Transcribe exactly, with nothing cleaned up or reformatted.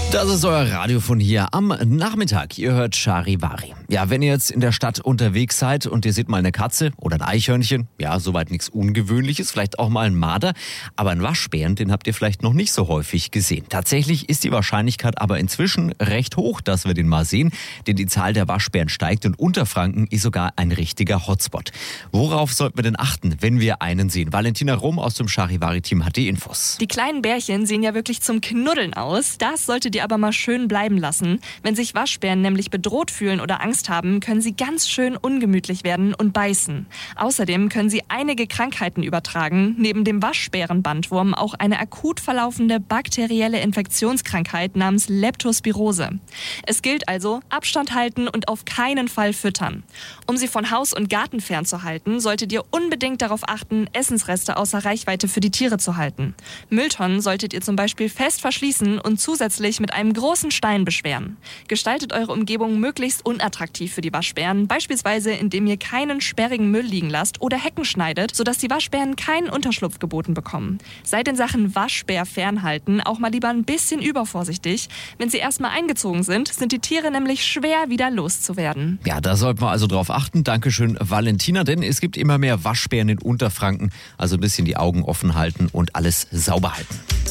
Das ist euer Radio von hier am Nachmittag. Ihr hört Charivari. Ja, wenn ihr jetzt in der Stadt unterwegs seid und ihr seht mal eine Katze oder ein Eichhörnchen, ja, soweit nichts Ungewöhnliches, vielleicht auch mal ein Marder, aber einen Waschbären, den habt ihr vielleicht noch nicht so häufig gesehen. Tatsächlich ist die Wahrscheinlichkeit aber inzwischen recht hoch, dass wir den mal sehen, denn die Zahl der Waschbären steigt und Unterfranken ist sogar ein richtiger Hotspot. Worauf sollten wir denn achten, wenn wir einen sehen? Valentina Rom aus dem Charivari-Team hat die Infos. Die kleinen Bärchen sehen ja wirklich zum Knuddeln aus. Das solltet ihr aber mal schön bleiben lassen. Wenn sich Waschbären nämlich bedroht fühlen oder Angst haben, können sie ganz schön ungemütlich werden und beißen. Außerdem können sie einige Krankheiten übertragen. Neben dem Waschbärenbandwurm auch eine akut verlaufende bakterielle Infektionskrankheit namens Leptospirose. Es gilt also, Abstand halten und auf keinen Fall füttern. Um sie von Haus und Garten fernzuhalten, solltet ihr unbedingt darauf achten, Essensreste außer Reichweite für die Tiere zu halten. Mülltonnen solltet ihr zum Beispiel fest verschließen und zusätzlich mit einem großen Stein beschweren. Gestaltet eure Umgebung möglichst unattraktiv für die Waschbären, beispielsweise indem ihr keinen sperrigen Müll liegen lasst oder Hecken schneidet, sodass die Waschbären keinen Unterschlupf geboten bekommen. Seid in Sachen Waschbär fernhalten auch mal lieber ein bisschen übervorsichtig. Wenn sie erstmal eingezogen sind, sind die Tiere nämlich schwer wieder loszuwerden. Ja, da sollten wir also drauf achten. Dankeschön, Valentina, denn es gibt immer mehr Waschbären in Unterfranken. Also ein bisschen die Augen offen halten und alles sauber halten.